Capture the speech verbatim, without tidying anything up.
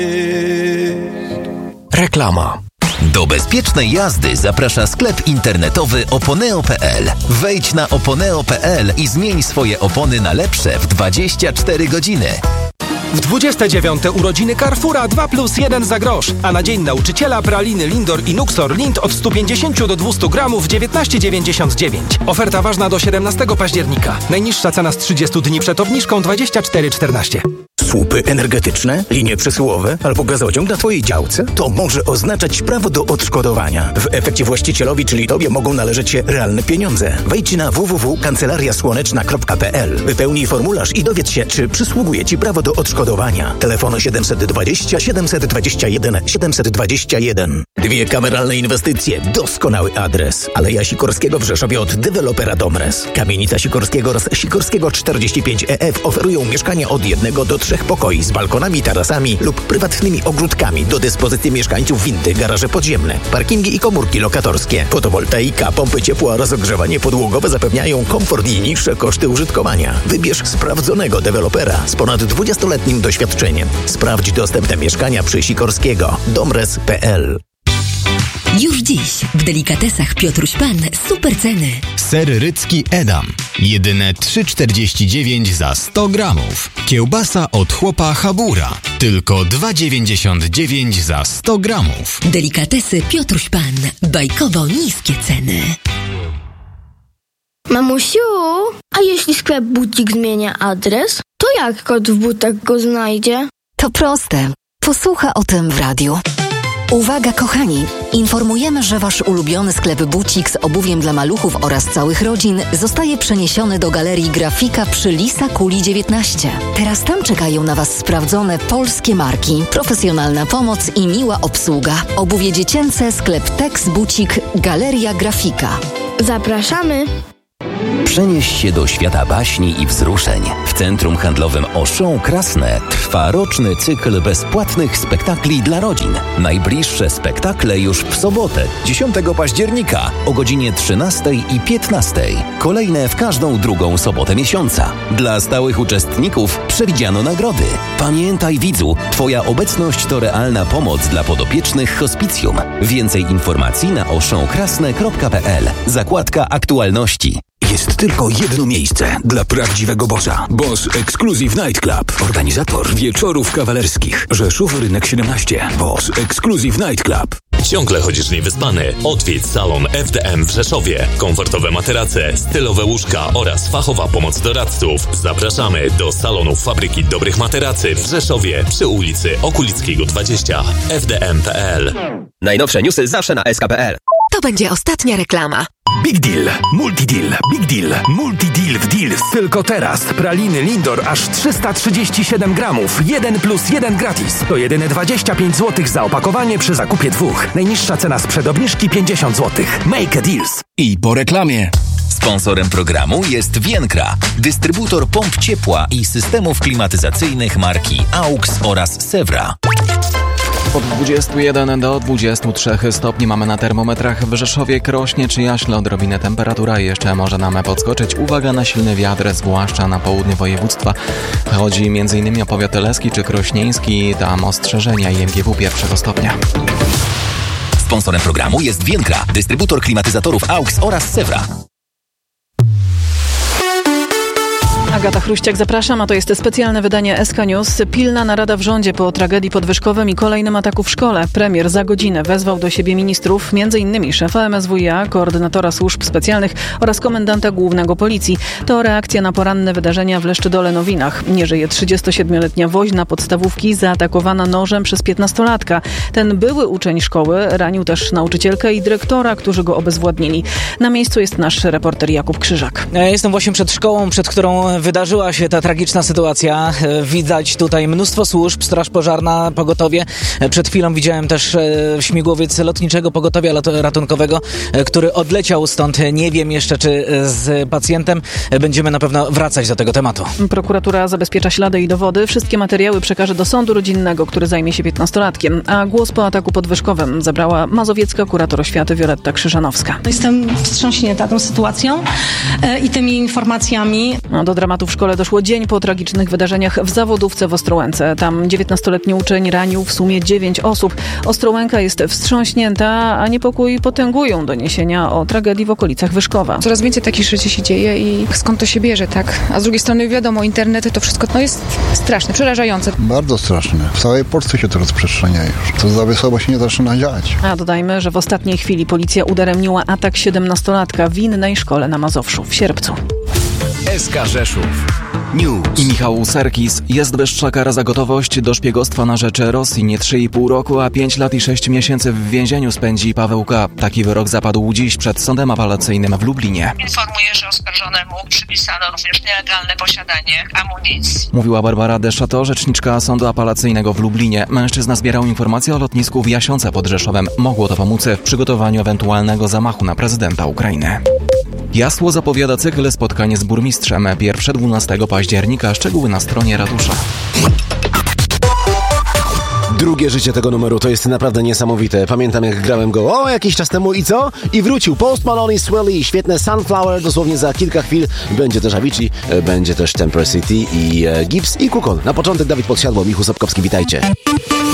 Reklama. Do bezpiecznej jazdy zaprasza sklep internetowy oponeo kropka pe el. Wejdź na oponeo kropka pe el i zmień swoje opony na lepsze w dwadzieścia cztery godziny. W dwudzieste dziewiąte urodziny Carrefoura dwa plus jeden za grosz, a na Dzień Nauczyciela praliny Lindor i Nuxor Lind od sto pięćdziesiąt do dwustu gramów dziewiętnaście dziewięćdziesiąt dziewięć. Oferta ważna do siedemnastego października. Najniższa cena z trzydziestu dni przed obniżką dwadzieścia cztery czternaście. Słupy energetyczne, linie przesyłowe albo gazociąg na Twojej działce? To może oznaczać prawo do odszkodowania. W efekcie właścicielowi, czyli Tobie, mogą należeć się realne pieniądze. Wejdź na w w w kropka kancelaria słoneczna kropka pe el. Wypełnij formularz i dowiedz się, czy przysługuje Ci prawo do odszkodowania. Telefon siedemset dwadzieścia siedemset dwadzieścia jeden siedemset dwadzieścia jeden. Dwie kameralne inwestycje, doskonały adres. Aleja Sikorskiego w Rzeszowie od dewelopera Domres. Kamienica Sikorskiego oraz Sikorskiego czterdzieści pięć E F oferują mieszkania od jednego do trzech pokoi z balkonami, tarasami lub prywatnymi ogródkami do dyspozycji mieszkańców, windy, garaże podziemne, parkingi i komórki lokatorskie. Fotowoltaika, pompy ciepła oraz ogrzewanie podłogowe zapewniają komfort i niższe koszty użytkowania. Wybierz sprawdzonego dewelopera z ponad dwudziestoletnim doświadczeniem. Sprawdź dostępne mieszkania przy Sikorskiego. domres kropka pe el. Już dziś w delikatesach Piotruś Pan super ceny. Ser rycki Edam. Jedyne trzy czterdzieści dziewięć za sto gramów. Kiełbasa od chłopa Habura. Tylko dwa dziewięćdziesiąt dziewięć za sto gramów. Delikatesy Piotruś Pan. Bajkowo niskie ceny. Mamusiu, a jeśli sklep butik zmienia adres, to jak kot w butach go znajdzie? To proste. Posłucha o tym w radiu. Uwaga kochani, informujemy, że wasz ulubiony sklep bucik z obuwiem dla maluchów oraz całych rodzin zostaje przeniesiony do Galerii Grafika przy Lisa Kuli dziewiętnaście. Teraz tam czekają na was sprawdzone polskie marki, profesjonalna pomoc i miła obsługa. Obuwie dziecięce, sklep Tex Bucik, Galeria Grafika. Zapraszamy! Przenieś się do świata baśni i wzruszeń. W Centrum Handlowym Auchan Krasne trwa roczny cykl bezpłatnych spektakli dla rodzin. Najbliższe spektakle już w sobotę, dziesiątego października o godzinie trzynastej i piętnastej. Kolejne w każdą drugą sobotę miesiąca. Dla stałych uczestników przewidziano nagrody. Pamiętaj, widzu, Twoja obecność to realna pomoc dla podopiecznych hospicjum. Więcej informacji na auchan krasne kropka pe el. Zakładka aktualności. Jest tylko jedno miejsce dla prawdziwego bossa. Boss Exclusive Night Club. Organizator wieczorów kawalerskich. Rzeszów, Rynek siedemnaście. Boss Exclusive Night Club. Ciągle chodzisz niewyspany? Odwiedź salon F D M w Rzeszowie. Komfortowe materace, stylowe łóżka oraz fachowa pomoc doradców. Zapraszamy do salonu Fabryki Dobrych Materacy w Rzeszowie przy ulicy Okulickiego dwadzieścia. f d m kropka p l. Najnowsze newsy zawsze na s k kropka p l. To będzie ostatnia reklama. Big Deal, Multi Deal, Big Deal, Multi Deal w Deals. Tylko teraz praliny Lindor aż trzysta trzydzieści siedem gramów. jeden plus jeden gratis. To jedyne dwadzieścia pięć złotych za opakowanie przy zakupie dwóch. Najniższa cena sprzed obniżki pięćdziesiąt złotych. Make a deals. I po reklamie. Sponsorem programu jest Vienkra, dystrybutor pomp ciepła i systemów klimatyzacyjnych marki AUX oraz Sewra. Od dwudziestu jeden do dwudziestu trzech stopni mamy na termometrach w Rzeszowie, Krośnie czy Jaśle. Odrobinę temperatura jeszcze może nam podskoczyć. Uwaga na silny wiatr, zwłaszcza na południe województwa. Chodzi m.in. o powiat leski czy krośnieński. Tam ostrzeżenia I M G W pierwszego stopnia. Sponsorem programu jest Vienkra, dystrybutor klimatyzatorów AUX oraz Sewra. Agata Chruściak, zapraszam, a to jest specjalne wydanie S K News. Pilna narada w rządzie po tragedii pod Wyszkowem i kolejnym ataku w szkole. Premier za godzinę wezwał do siebie ministrów, między innymi szefa M S W iA, koordynatora służb specjalnych oraz komendanta głównego policji. To reakcja na poranne wydarzenia w Leszczydole-Nowinach. Nie żyje trzydziestosiedmioletnia woźna podstawówki zaatakowana nożem przez piętnastolatka. Ten były uczeń szkoły ranił też nauczycielkę i dyrektora, którzy go obezwładnili. Na miejscu jest nasz reporter Jakub Krzyżak. Ja jestem właśnie przed szkołą, przed którą wydarzyła się ta tragiczna sytuacja. Widać tutaj mnóstwo służb, straż pożarna, pogotowie. Przed chwilą widziałem też śmigłowiec lotniczego pogotowia ratunkowego, który odleciał stąd. Nie wiem jeszcze, czy z pacjentem. Będziemy na pewno wracać do tego tematu. Prokuratura zabezpiecza ślady i dowody. Wszystkie materiały przekaże do sądu rodzinnego, który zajmie się piętnastolatkiem. A głos po ataku pod Wyszkowem zabrała mazowiecka kurator oświaty Wioletta Krzyżanowska. Jestem wstrząśnięta tą sytuacją i tymi informacjami. No, do dramatu dramatu w szkole doszło dzień po tragicznych wydarzeniach w Zawodówce w Ostrołęce. Tam dziewiętnastoletni uczeń ranił w sumie dziewięć osób. Ostrołęka jest wstrząśnięta, a niepokój potęgują doniesienia o tragedii w okolicach Wyszkowa. Coraz więcej takich rzeczy się dzieje i skąd to się bierze, tak? A z drugiej strony wiadomo, internet to wszystko no jest straszne, przerażające. Bardzo straszne. W całej Polsce się to rozprzestrzenia już. To za słabo się nie zaczyna dziać. A dodajmy, że w ostatniej chwili policja udaremniła atak siedemnastolatka w innej szkole na Mazowszu w Sierpcu. S K Rzeszów News. I Michał Serkis. Jest wyższa kara za gotowość do szpiegostwa na rzecz Rosji. Nie trzy i pół roku, a pięć lat i sześć miesięcy w więzieniu spędzi Paweł K. Taki wyrok zapadł dziś przed sądem apelacyjnym w Lublinie. Informuję, że oskarżonemu przypisano również nielegalne posiadanie amunicji. Mówiła Barbara Deschateau, rzeczniczka Sądu Apelacyjnego w Lublinie. Mężczyzna zbierał informacje o lotnisku w Jasionce pod Rzeszowem. Mogło to pomóc w przygotowaniu ewentualnego zamachu na prezydenta Ukrainy. Jasło zapowiada cykl spotkań z burmistrzem. Pierwsze dwunastego października. Szczegóły na stronie ratusza. Drugie życie tego numeru to jest naprawdę niesamowite. Pamiętam, jak grałem go o jakiś czas temu i co? I wrócił Post Malone i Swelly. Świetne Sunflower dosłownie za kilka chwil. Będzie też Avicii, będzie też Temper City i e, Gibbs i Kukon. Na początek Dawid Podsiadło, Michu Sobkowski, witajcie.